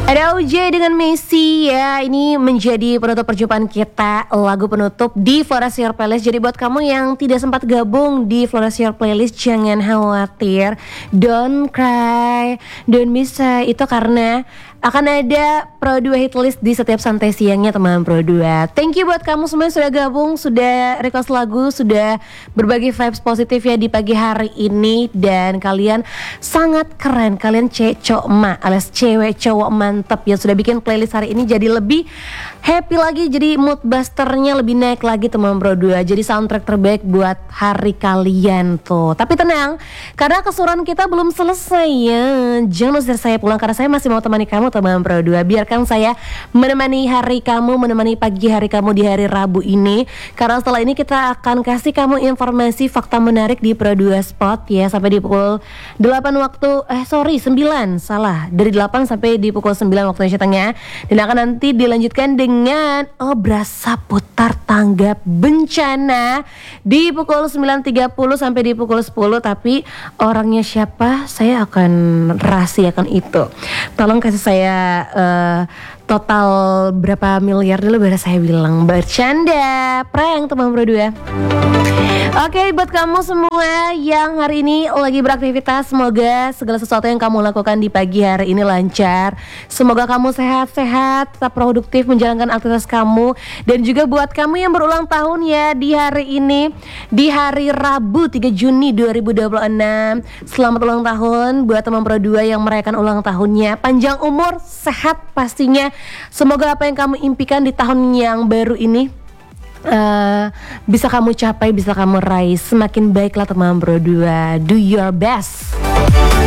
Ada OJ dengan Messi ya. Ini menjadi penutup perjumpaan kita, lagu penutup di Flores Your Playlist. Jadi buat kamu yang tidak sempat gabung di Flores Your Playlist, jangan khawatir, don't cry, don't miss itu karena akan ada Pro 2 hitlist di setiap santai siangnya teman Pro 2. Thank you buat kamu semua yang sudah gabung, sudah request lagu, sudah berbagi vibes positif ya di pagi hari ini. Dan kalian sangat keren, kalian cewek ma alias cewek cowok mantap yang sudah bikin playlist hari ini jadi lebih happy lagi, jadi mood busternya lebih naik lagi teman Pro 2. Jadi soundtrack terbaik buat hari kalian tuh. Tapi tenang, karena keseruan kita belum selesai ya. Jangan usir saya pulang karena saya masih mau temani kamu teman Pro 2. Biarkan saya menemani hari kamu, menemani pagi hari kamu di hari Rabu ini. Karena setelah ini kita akan kasih kamu informasi fakta menarik di Pro 2 Spot ya, sampai di pukul 8 waktu 9 salah, dari 8 sampai di pukul 9 waktu Indonesia Tengah. Dan akan nanti dilanjutkan dengan Berasa Putar Tanggap Bencana di pukul 9.30 sampai di pukul 10. Tapi orangnya siapa saya akan rahasiakan itu. Tolong kasih saya total berapa miliar dulu baru saya bilang. Bercanda, prank teman Pro 2. Oke, buat kamu semua yang hari ini lagi beraktivitas, semoga segala sesuatu yang kamu lakukan di pagi hari ini lancar. Semoga kamu sehat-sehat, tetap produktif menjalankan aktivitas kamu. Dan juga buat kamu yang berulang tahun ya di hari ini, di hari Rabu 3 Juni 2026. Selamat ulang tahun buat teman Pro 2 yang merayakan ulang tahunnya. Panjang umur, sehat pastinya. Semoga apa yang kamu impikan di tahun yang baru ini bisa kamu capai, bisa kamu raih. Semakin baiklah teman Pro 2. Do your best.